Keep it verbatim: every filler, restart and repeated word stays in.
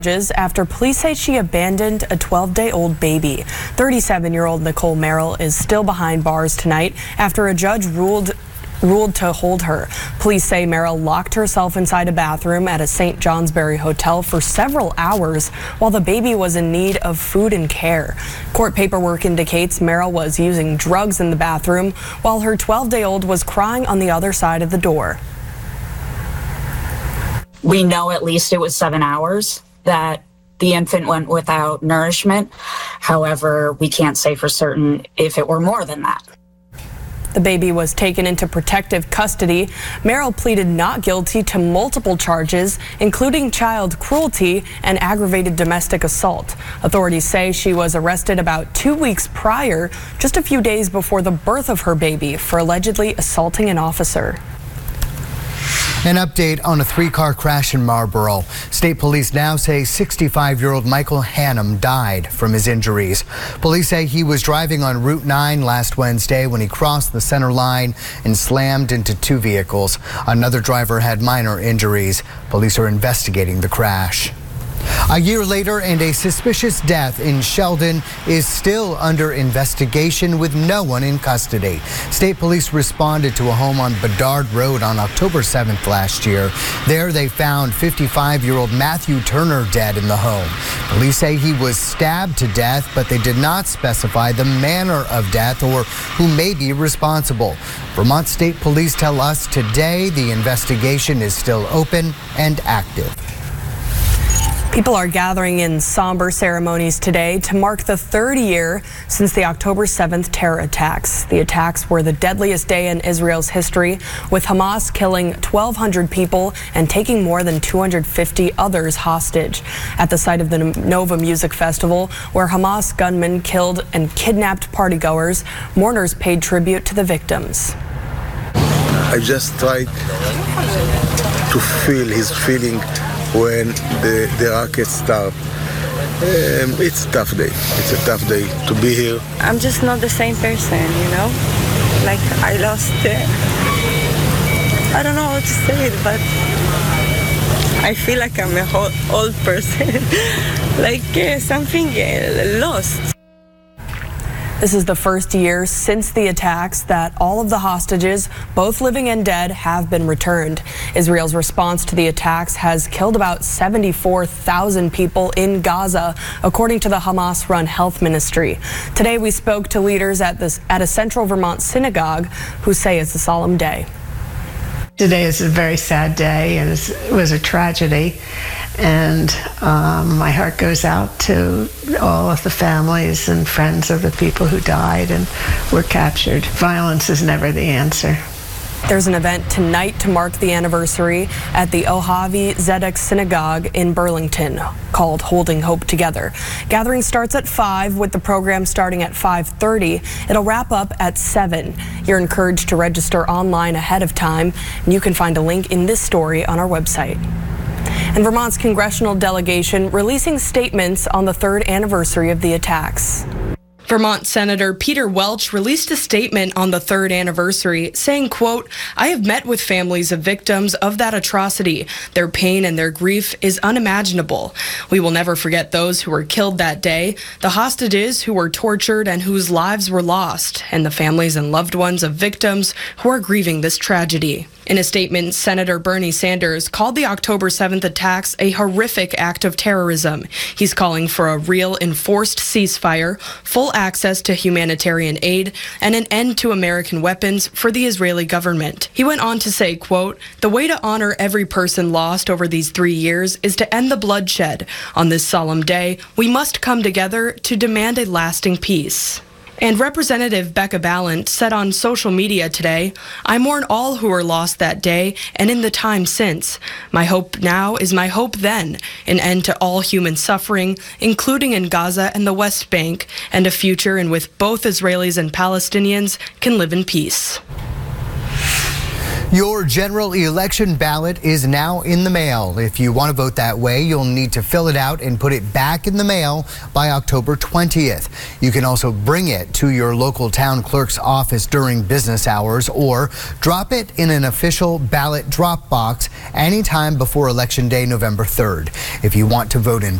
After police say she abandoned a twelve-day-old baby. thirty-seven-year-old Nicole Merrill is still behind bars tonight after a judge ruled ruled to hold her. Police say Merrill locked herself inside a bathroom at a Saint Johnsbury hotel for several hours while the baby was in need of food and care. Court paperwork indicates Merrill was using drugs in the bathroom while her twelve-day-old was crying on the other side of the door. We know at least it was seven hours that the infant went without nourishment. However, we can't say for certain if it were more than that. The baby was taken into protective custody. Merrill pleaded not guilty to multiple charges, including child cruelty and aggravated domestic assault. Authorities say she was arrested about two weeks prior, just a few days before the birth of her baby, for allegedly assaulting an officer. An update on a three-car crash in Marlboro. State police now say sixty-five-year-old Michael Hannum died from his injuries. Police say he was driving on Route nine last Wednesday when he crossed the center line and slammed into two vehicles. Another driver had minor injuries. Police are investigating the crash. A year later, and a suspicious death in Sheldon is still under investigation with no one in custody. State police responded to a home on Bedard Road on October seventh last year. There they found fifty-five-year-old Matthew Turner dead in the home. Police say he was stabbed to death, but they did not specify the manner of death or who may be responsible. Vermont State Police tell us today the investigation is still open and active. People are gathering in somber ceremonies today to mark the third year since the October seventh terror attacks. The attacks were the deadliest day in Israel's history, with Hamas killing twelve hundred people and taking more than two hundred fifty others hostage. At the site of the Nova Music Festival, where Hamas gunmen killed and kidnapped partygoers, mourners paid tribute to the victims. I just tried to feel his feeling when the, the rockets start. Um, it's a tough day. It's a tough day to be here. I'm just not the same person, you know? Like, I lost it. I don't know how to say it, but I feel like I'm a whole, old person. like uh, something uh, lost. This is the first year since the attacks that all of the hostages, both living and dead, have been returned. Israel's response to the attacks has killed about seventy-four thousand people in Gaza, according to the Hamas-run health ministry. Today we spoke to leaders at, this, at a Central Vermont synagogue who say it's a solemn day. Today is a very sad day, and it was a tragedy. And um, my heart goes out to all of the families and friends of the people who died and were captured. Violence is never the answer. There's an event tonight to mark the anniversary at the Ohavi Zedek Synagogue in Burlington called Holding Hope Together. Gathering starts at five, with the program starting at five thirty. It'll wrap up at seven. You're encouraged to register online ahead of time, and you can find a link in this story on our website. And Vermont's congressional delegation releasing statements on the third anniversary of the attacks. Vermont Senator Peter Welch released a statement on the third anniversary saying, quote, "I have met with families of victims of that atrocity. Their pain and their grief is unimaginable. We will never forget those who were killed that day, the hostages who were tortured and whose lives were lost, and the families and loved ones of victims who are grieving this tragedy." In a statement, Senator Bernie Sanders called the October seventh attacks a horrific act of terrorism. He's calling for a real enforced ceasefire, full access to humanitarian aid, and an end to American weapons for the Israeli government. He went on to say, quote, "The way to honor every person lost over these three years is to end the bloodshed. On this solemn day, we must come together to demand a lasting peace." And Representative Becca Balint said on social media today, "I mourn all who were lost that day and in the time since. My hope now is my hope then, an end to all human suffering, including in Gaza and the West Bank, and a future in which both Israelis and Palestinians can live in peace." Your general election ballot is now in the mail. If you want to vote that way, you'll need to fill it out and put it back in the mail by October twentieth. You can also bring it to your local town clerk's office during business hours or drop it in an official ballot drop box anytime before Election Day, November third. If you want to vote in